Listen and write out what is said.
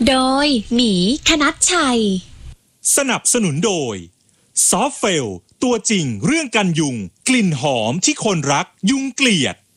โดยหมีคณัชชัยสนับสนุนโดยซอฟเฟลตัวจริงเรื่องกันยุงกลิ่นหอมที่คนรักยุงเกลียด